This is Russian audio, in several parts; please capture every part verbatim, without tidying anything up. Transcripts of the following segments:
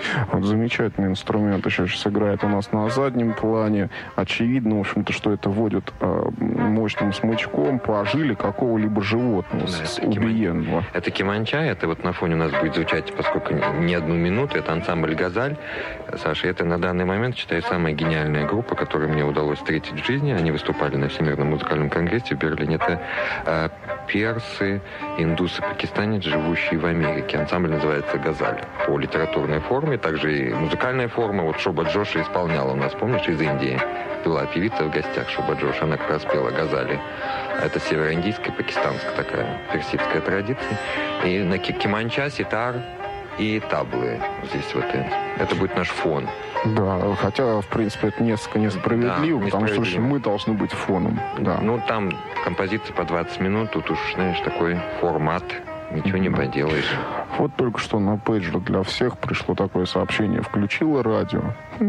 Вот замечательный инструмент еще сейчас играет у нас на заднем плане. Очевидно, в общем-то, что это вводит э, мощным смычком по жиле какого-либо животного, да, с это убиенного. Киман... Это киманча, это вот на фоне у нас будет звучать, поскольку не одну минуту, это ансамбль «Газаль». Саша, это на данный момент, считаю, самая гениальная группа, которую мне удалось встретить в жизни. Они выступали на Всемирном музыкальном конгрессе в Берлине. Это э, персы, индусы, пакистанец, живущие в Америке. Ансамбль называется «Газаль» по литературной форме, также и музыкальная форма. Вот Шоба Джоши исполняла у нас, помнишь, из Индии. Была певица в гостях Шоба Джоши, она как раз пела «Газали». Это североиндийская, пакистанская такая персидская традиция. И на киманча, ситар и таблы здесь вот это. Это будет наш фон. Да, хотя, в принципе, это несколько несправедливо, да, потому что мы должны быть фоном. Да. Ну, там композиция по двадцать минут, тут уж, знаешь, такой формат. Ничего не поделаешь. Вот только что на пейджер для всех пришло такое сообщение. Включила радио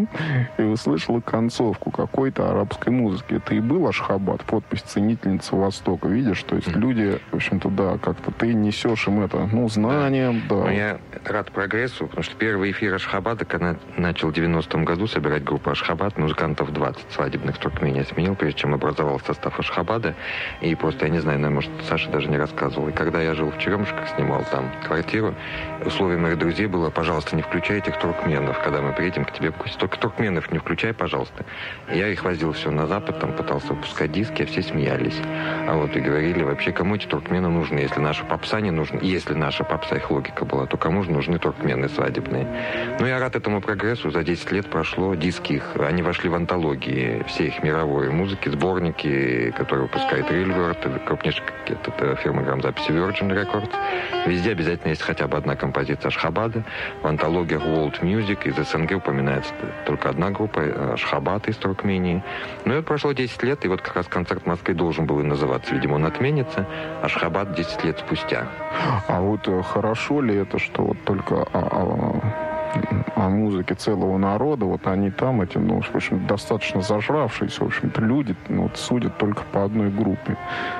и услышала концовку какой-то арабской музыки. Это и был Ашхабад, подпись «Ценительница Востока». Видишь, то есть mm-hmm. люди, в общем-то, да, как-то ты несешь им это, ну, знанием, да. да. Но я рад прогрессу, потому что первый эфир Ашхабада, когда начал в девяностом году собирать группу Ашхабад, музыкантов двадцать свадебных в Туркмении сменил, прежде чем образовал состав Ашхабада. И просто, я не знаю, наверное, может, Саша даже не рассказывал. И когда я жил в Черемушках, снимал там квартиру, условие моих друзей было: пожалуйста, не включай этих туркменов, когда мы приедем к тебе в гости. Только туркменов не включай, пожалуйста. И я их возил все на Запад, там пытался выпускать диски, а все смеялись. А вот и говорили, вообще, кому эти туркмены нужны? Если наша попса не нужна, если наша попса, их логика была, то кому же нужны туркмены свадебные? Ну, я рад этому прогрессу. За десять лет прошло, диски их, они вошли в антологии всей их мировой музыки, сборники, которые выпускает Railbird, крупнейшая это фирма грамзаписи Virgin Records. Везде обязательно есть хотя бы одна композиция Ашхабада. В антологиях World Music из СНГ упоминается только одна группа, Ашхабад из Туркмении. Но это прошло десять лет, и вот как раз концерт в Москве должен был и называться. Видимо, он отменится. Ашхабад десять лет спустя. А вот хорошо ли это, что вот только о, о, о музыке целого народа, вот они там, эти, ну, в общем, достаточно зажравшиеся, в общем-то, люди, ну, вот, судят только по одной группе.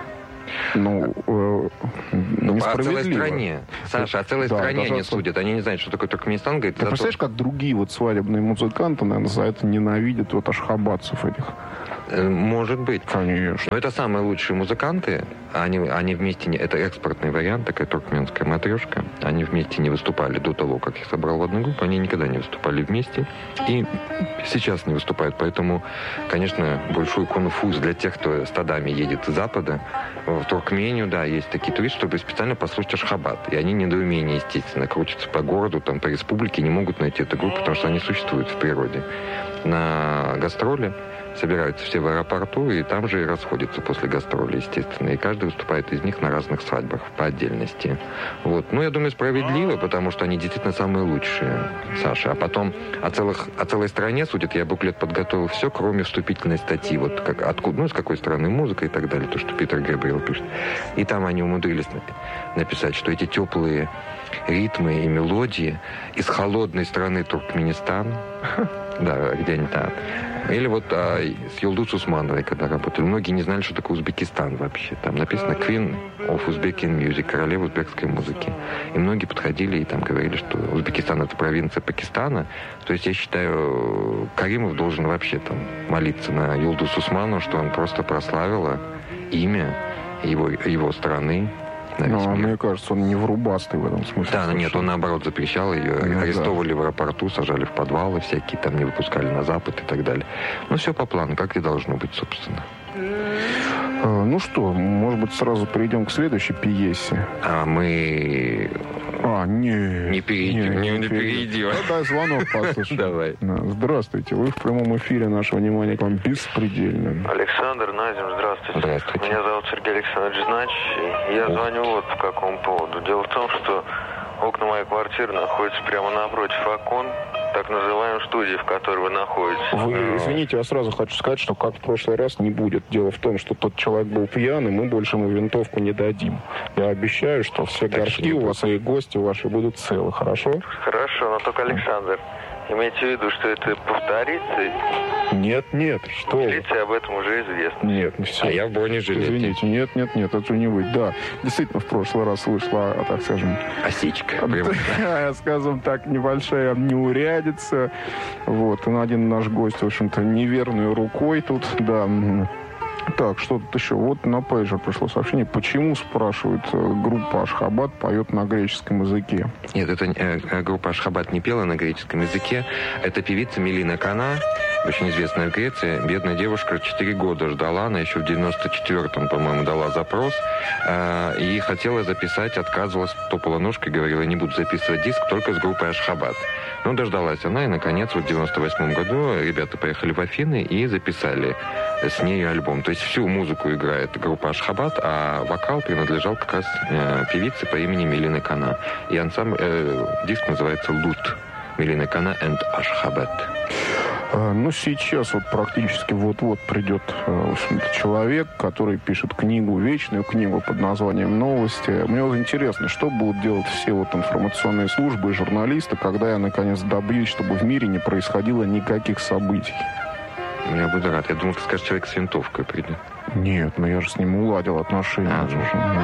Ну, э, ну, о целой стране. Саша, о целой да, стране они судят. Они не знают, что такое Туркменистан. Говорит, ты представляешь, то... как другие вот свадебные музыканты, наверное, за это ненавидят вот ашхабадцев этих? Может быть. Конечно. Но это самые лучшие музыканты. Они, они вместе... Не... Это экспортный вариант, такая туркменская матрешка. Они вместе не выступали до того, как их собрал в одну группу. Они никогда не выступали вместе. И сейчас не выступают. Поэтому, конечно, большой конфуз для тех, кто стадами едет с Запада. В Туркмению, да, есть такие туристы, чтобы специально послушать Ашхабад. И они недоумение, естественно, крутятся по городу, там, по республике, не могут найти эту группу, потому что они существуют в природе. На гастроли собираются все в аэропорту, и там же и расходятся после гастроли, естественно. И каждый выступает из них на разных свадьбах по отдельности. Вот. Ну, я думаю, справедливо, потому что они действительно самые лучшие, Саша. А потом о, целых, о целой стране судят. Я буклет подготовил все, кроме вступительной статьи. Вот как, откуда, ну, с какой страны музыка и так далее. То, что Питер Гэбриэл пишет. И там они умудрились написать, что эти теплые ритмы и мелодии из холодной страны Туркменистан, да, где они там. Или вот а, с Юлдус Усмановой, когда работали. Многие не знали, что такое Узбекистан вообще. Там написано Queen of Uzbek Music, королева узбекской музыки. И многие подходили и там говорили, что Узбекистан — это провинция Пакистана. То есть я считаю, Каримов должен вообще там молиться на Юлдус Усманову, что он просто прославила имя его, его страны. Ну, мне кажется, он не врубастый в этом смысле. Да, нет, он наоборот запрещал ее, ну, арестовывали да. в аэропорту, сажали в подвалы всякие, там не выпускали на Запад и так далее. Ну, все по плану, как и должно быть, собственно. Ну что, может быть, сразу перейдем к следующей пьесе. А мы... А, нет. Не перейдем, не, не, не перейдем. Ну, дай звонок послушаем. Давай. Здравствуйте, вы в прямом эфире, наше внимание к вам беспредельно. Александр, Назим, здравствуйте. Здравствуйте. Меня зовут Сергей Александрович Знач, и я звоню вот по какому поводу. Дело в том, что окна моей квартиры находятся прямо напротив окон так называемой студии, в которой вы находитесь. Вы, извините, я сразу хочу сказать, что как в прошлый раз не будет. Дело в том, что тот человек был пьяный, мы больше ему винтовку не дадим. Я обещаю, что все так горшки у вас и гости ваши будут целы, хорошо? Хорошо. хорошо, но только, Александр, имейте в виду, что это повторится. Нет, нет, что вы. Милиции об этом уже известно. Нет, не все. А я в бронежилете. Извините, нет, нет, нет, это не быть. Да, действительно, в прошлый раз вышла, так скажем... Осечка. Да, скажем так, небольшая неурядица. Вот, и один наш гость, в общем-то, неверной рукой тут, да... Так, что тут еще? Вот на пейджер пришло сообщение. Почему, спрашивают, группа Ашхабад поет на греческом языке? Нет, это э, группа Ашхабад не пела на греческом языке. Это певица Милина Кана, очень известная в Греции. Бедная девушка четыре года ждала. Она еще в девяносто четвёртом, по-моему, дала запрос. Э, и хотела записать, отказывалась, топала ножкой, говорила, не буду записывать диск, только с группой Ашхабад. Ну, дождалась она, и, наконец, вот в девяносто восьмом году ребята поехали в Афины и записали с ней альбом. То есть всю музыку играет группа Ашхабад, а вокал принадлежал как раз э, певице по имени Милина Кана. И ансамбль, э, диск называется «Лут». Милина Кана and Ашхабад. Ну, сейчас вот практически вот-вот придет, в общем-то, человек, который пишет книгу, вечную книгу под названием «Новости». Мне вот интересно, что будут делать все вот информационные службы и журналисты, когда я, наконец, добьюсь, чтобы в мире не происходило никаких событий. Я буду рад. Я думал, ты скажешь, человек с винтовкой придет. Нет, но я же с ним уладил отношения. А,